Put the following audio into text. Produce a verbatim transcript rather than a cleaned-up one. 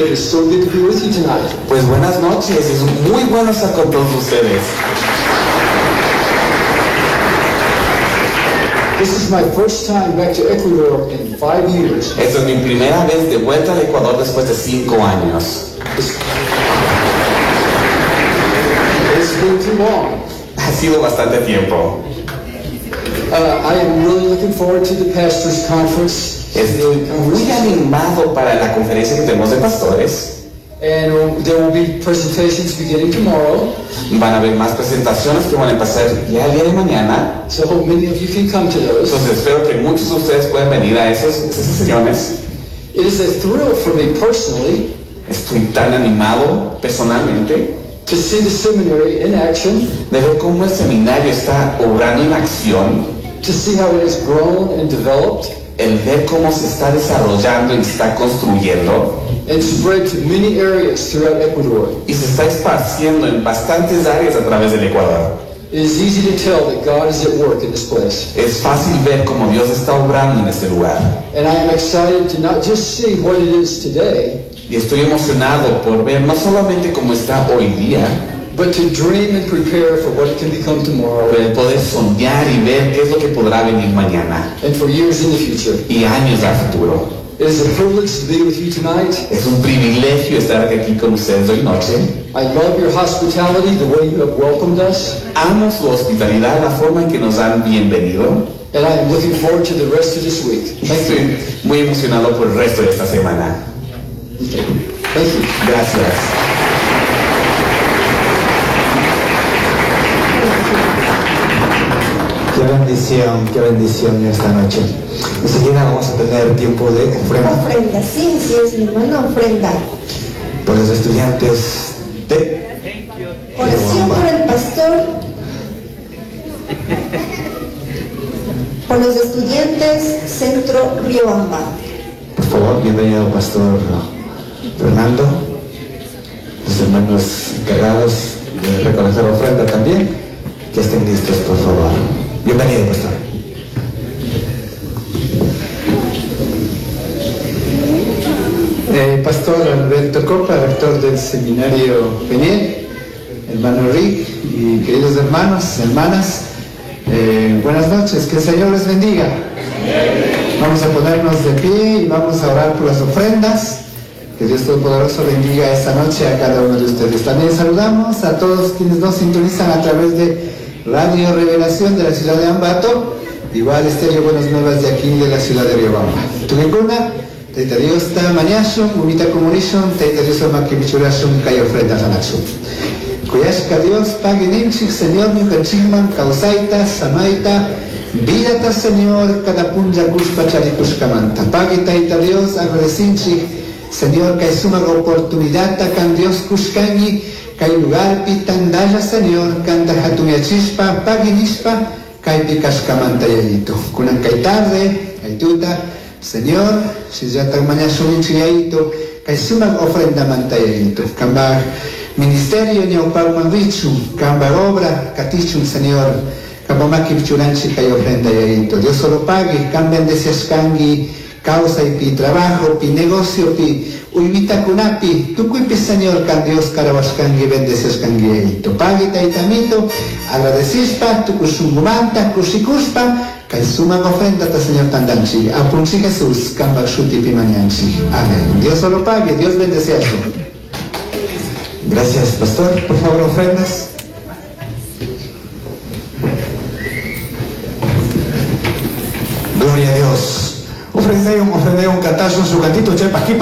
It is so good to be with you tonight. Pues buenas noches, es muy bueno estar con todos ustedes. This is my first time back to Ecuador in five years. Esta es mi primera vez de vuelta al Ecuador después de cinco años. It's, it's been too long. Ha sido bastante tiempo. Uh, I am really looking forward to the pastors' conference. Estoy muy animado para la conferencia que tenemos de pastores. And uh, there will be presentations beginning tomorrow. Van a haber más presentaciones que van a pasar ya el día de mañana. So I hope many of you can come to those. Entonces espero que muchos de ustedes puedan venir a esos, esas sesiones. It is a thrill for me personally Estoy tan animado personalmente to see the seminary in action, de ver cómo el seminario está obrando en acción, to see how it has grown and developed el ver cómo se está desarrollando y se está construyendo and spread to many areas throughout Ecuador. y se está esparciendo en bastantes áreas a través del Ecuador. It is easy to tell that God is at work in this place. Es fácil ver cómo Dios está obrando en este lugar. And I am excited to not just see what it is today, Y estoy emocionado por ver no solamente cómo está hoy día, but to dream and prepare for what it can become tomorrow pero de poder soñar y ver qué es lo que podrá venir mañana and for years in the future. y años al futuro. It is a privilege to be with you tonight. Es un privilegio estar aquí con ustedes hoy noche. I love your hospitality, the way you have welcomed us, Amo su hospitalidad, la forma en que nos han bienvenido. and I am looking forward to the rest of this week. Y estoy muy emocionado por el resto de esta semana. Thank you. Gracias. Qué bendición, qué bendición esta noche. Enseguida vamos a tener tiempo de ofrenda Ofrenda, sí, sí, es mi hermano, ofrenda. por los estudiantes de Oración por el pastor, por los estudiantes Centro Riobamba. Por favor, bienvenido Pastor Fernando, los hermanos encargados de reconocer ofrenda también, que estén listos, por favor. Bienvenido, Pastor. Eh, Pastor Alberto Copa, rector del Seminario Peniel, hermano Rick y queridos hermanos, hermanas, eh, buenas noches, que el Señor les bendiga. Vamos a ponernos de pie y vamos a orar por las ofrendas. Que Dios Todopoderoso bendiga esta noche a cada uno de ustedes. También saludamos a todos quienes nos sintonizan a través de Radio Revelación de la ciudad de Ambato, igual Estéreo Buenas Nuevas de aquí de la ciudad de Riobamba. Tugekuna, Teita Dios ta mañashun, umita comunishun, Teita Dios ama que bichurashun, kaya ofrendas anachun. Kuyashka Dios pague ninchik, Señor, mi penchigman, causaita, samaita, vídata, Señor, cada punja kushpa charikushkamanta. Pague Teita Dios, agradecinchik, Señor, que es una oportunidad can Dios kushkangi, kay lugar pitandaya, Señor, canta hatumiachispa, paginishpa, kay pikashkamanta yayito. Kunan kay tarde, kay tuta, Señor, si ya tan mañana suminchiyayito, kay sumag ofrenda mantayayito. Kambag ministerio ñaupauman bichu, kambag obra, katichun, Señor, kabomaki churanchi kay ofrenda yayito. Dios solo pague, cambian de siaskangi, causa y pi trabajo, pi negocio, pi uivita kunapi, tukuipi Señor, can Dios caravascangi, bendeces cangueito, paguita y tamito, agradecispa, tukusungumanta, kusikuspa, que suman ofrenda ta Señor tandanchi, apunchi Jesús, cambaxuti pi mañanchi. Amén. Dios solo pague, Dios bendice eso. Gracias, Pastor. Por favor, ofrendas. Gloria a Dios. Ofrendé un, ofrendé un catazo en su cantito, chepa aquí.